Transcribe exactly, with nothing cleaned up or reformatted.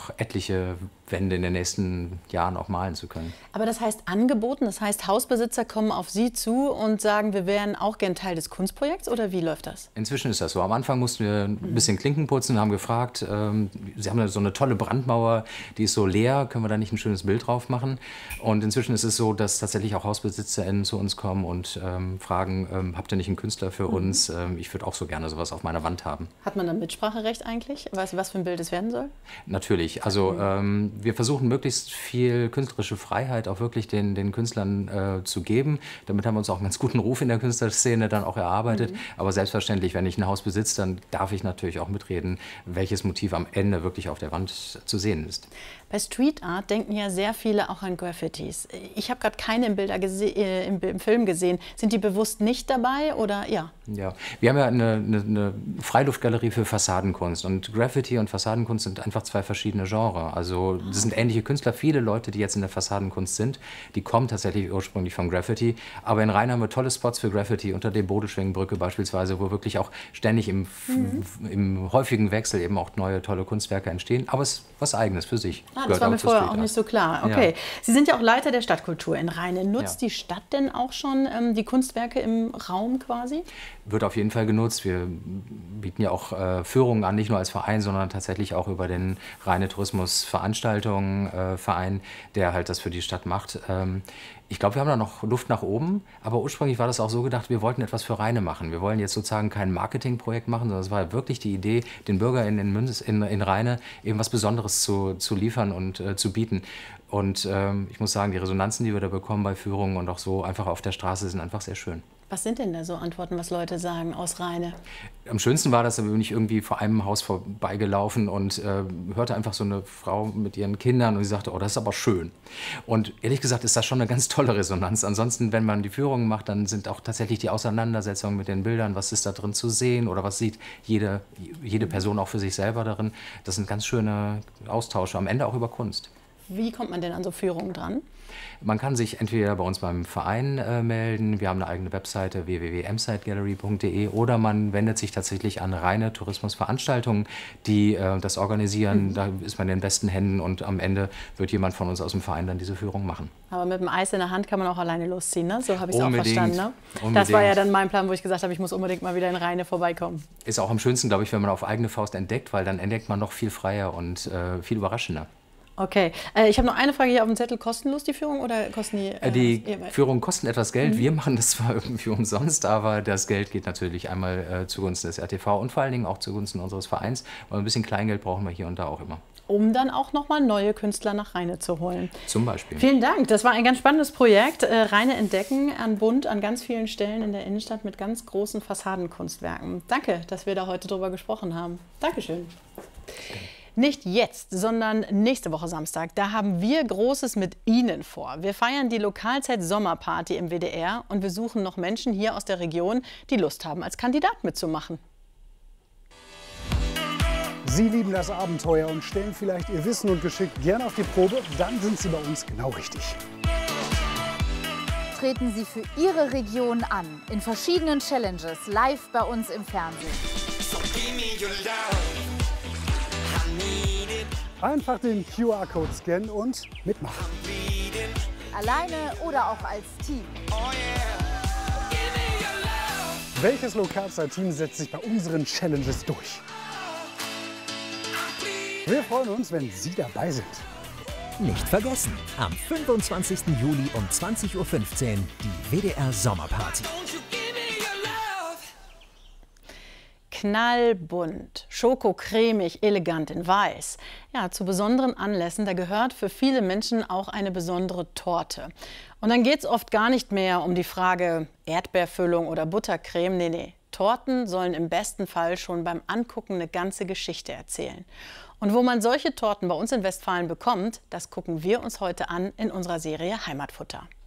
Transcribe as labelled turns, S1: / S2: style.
S1: noch etliche Wände in den nächsten Jahren auch malen zu können.
S2: Aber das heißt angeboten, das heißt Hausbesitzer kommen auf Sie zu und sagen, wir wären auch gern Teil des Kunstprojekts, oder wie läuft das?
S1: Inzwischen ist das so. Am Anfang mussten wir ein bisschen Klinken putzen, haben gefragt, ähm, Sie haben so eine tolle Brandmauer, die ist so leer, können wir da nicht ein schönes Bild drauf machen? Und inzwischen ist es so, dass tatsächlich auch HausbesitzerInnen zu uns kommen und ähm, fragen, ähm, habt ihr nicht einen Künstler für
S2: Mhm.
S1: uns? Ähm, ich würde auch so gerne sowas auf meiner Wand haben.
S2: Hat man dann Mitspracherecht eigentlich? Weißt du, was für ein Bild es werden soll?
S1: Natürlich. Also
S2: Mhm.
S1: ähm, wir versuchen möglichst viel künstlerische Freiheit auch wirklich den, den Künstlern äh, zu geben. Damit haben wir uns auch einen ganz guten Ruf in der Künstlerszene dann auch erarbeitet. Mhm. Aber selbstverständlich, wenn ich ein Haus besitze, dann darf ich natürlich auch mitreden, welches Motiv am Ende wirklich auf der Wand zu sehen ist.
S2: Bei Street Art denken ja sehr viele auch an Graffitis. Ich habe gerade keine im, Bilder äh, im, im Film gesehen. Sind die bewusst nicht dabei oder ja?
S1: Ja, wir haben ja eine, eine, eine Freiluftgalerie für Fassadenkunst und Graffiti und Fassadenkunst sind einfach zwei verschiedene Genres. Also das sind ähnliche Künstler. Viele Leute, die jetzt in der Fassadenkunst sind, die kommen tatsächlich ursprünglich vom Graffiti. Aber in Rhein haben wir tolle Spots für Graffiti, unter der Bodelschwingenbrücke beispielsweise, wo wirklich auch ständig im, mhm. im häufigen Wechsel eben auch neue tolle Kunstwerke entstehen. Aber es ist was Eigenes für sich.
S2: Ah, das war mir vorher auch nicht so klar. Okay. Ja. Sie sind ja auch Leiter der Stadtkultur in Rheine. Nutzt ja. die Stadt denn auch schon ähm, die Kunstwerke im Raum quasi?
S1: Wird auf jeden Fall genutzt. Wir bieten ja auch äh, Führungen an, nicht nur als Verein, sondern tatsächlich auch über den Rheine Tourismus Veranstaltungen äh, Verein, der halt das für die Stadt macht. Ähm, ich glaube, wir haben da noch Luft nach oben, aber ursprünglich war das auch so gedacht, wir wollten etwas für Rheine machen. Wir wollen jetzt sozusagen kein Marketingprojekt machen, sondern es war wirklich die Idee, den BürgerInnen in, Münz, in, in Rheine eben was Besonderes zu, zu liefern und äh, zu bieten. Und ähm, ich muss sagen, die Resonanzen, die wir da bekommen bei Führungen und auch so einfach auf der Straße, sind einfach sehr schön.
S2: Was sind denn da so Antworten, was Leute sagen aus Rheine?
S1: Am schönsten war das, da bin ich irgendwie vor einem Haus vorbeigelaufen und äh, hörte einfach so eine Frau mit ihren Kindern und sie sagte, oh, das ist aber schön. Und ehrlich gesagt ist das schon eine ganz tolle Resonanz. Ansonsten, wenn man die Führungen macht, dann sind auch tatsächlich die Auseinandersetzungen mit den Bildern, was ist da drin zu sehen oder was sieht jede, jede Person auch für sich selber darin. Das sind ganz schöne Austausche, am Ende auch über Kunst.
S2: Wie kommt man denn an so Führungen dran?
S1: Man kann sich entweder bei uns beim Verein äh, melden, wir haben eine eigene Webseite w w w punkt m site gallery punkt de oder man wendet sich tatsächlich an Rheine Tourismusveranstaltungen, die äh, das organisieren. Mhm. Da ist man in den besten Händen und am Ende wird jemand von uns aus dem Verein dann diese Führung machen.
S2: Aber mit dem Eis in der Hand kann man auch alleine losziehen, ne? So habe ich es auch verstanden. Ne?
S1: Unbedingt.
S2: Das war ja dann mein Plan, wo ich gesagt habe, ich muss unbedingt mal wieder in Rheine vorbeikommen.
S1: Ist auch am schönsten, glaube ich, wenn man auf eigene Faust entdeckt, weil dann entdeckt man noch viel freier und äh, viel überraschender.
S2: Okay, äh, ich habe noch eine Frage hier auf dem Zettel. Kostenlos die Führung oder kosten die? Äh,
S1: die Führungen kosten etwas Geld.
S2: Mhm.
S1: Wir machen das zwar irgendwie umsonst, aber das Geld geht natürlich einmal äh, zugunsten des R T V und vor allen Dingen auch zugunsten unseres Vereins. Und ein bisschen Kleingeld brauchen wir hier und da auch immer.
S2: Um dann auch nochmal neue Künstler nach Rheine zu holen.
S1: Zum Beispiel.
S2: Vielen Dank. Das war ein ganz spannendes Projekt. Äh, Rheine entdecken an bunt an ganz vielen Stellen in der Innenstadt mit ganz großen Fassadenkunstwerken. Danke, dass wir da heute drüber gesprochen haben. Dankeschön. Okay. Nicht jetzt, sondern nächste Woche Samstag. Da haben wir Großes mit Ihnen vor. Wir feiern die Lokalzeit Sommerparty im W D R und wir suchen noch Menschen hier aus der Region, die Lust haben, als Kandidat mitzumachen.
S3: Sie lieben das Abenteuer und stellen vielleicht Ihr Wissen und Geschick gerne auf die Probe, dann sind Sie bei uns genau richtig.
S4: Treten Sie für Ihre Region an, in verschiedenen Challenges, live bei uns im Fernsehen.
S3: Einfach den Q R-Code scannen und mitmachen.
S4: Alleine oder auch als Team.
S3: Welches Lokalzeit-Team setzt sich bei unseren Challenges durch? Wir freuen uns, wenn Sie dabei sind.
S5: Nicht vergessen, am fünfundzwanzigsten Juli um zwanzig Uhr fünfzehn die W D R Sommerparty.
S2: Knallbunt, schokocremig, elegant in weiß. Ja, zu besonderen Anlässen, da gehört für viele Menschen auch eine besondere Torte. Und dann geht es oft gar nicht mehr um die Frage Erdbeerfüllung oder Buttercreme. Nee, nee, Torten sollen im besten Fall schon beim Angucken eine ganze Geschichte erzählen. Und wo man solche Torten bei uns in Westfalen bekommt, das gucken wir uns heute an in unserer Serie Heimatfutter.